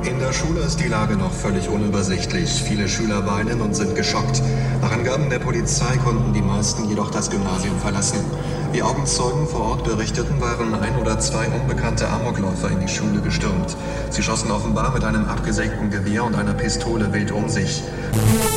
In der Schule ist die Lage noch völlig unübersichtlich. Viele Schüler weinen und sind geschockt. Nach Angaben der Polizei konnten die meisten jedoch das Gymnasium verlassen. Wie Augenzeugen vor Ort berichteten, waren 1 oder 2 unbekannte Amokläufer in die Schule gestürmt. Sie schossen offenbar mit einem abgesägten Gewehr und einer Pistole wild um sich.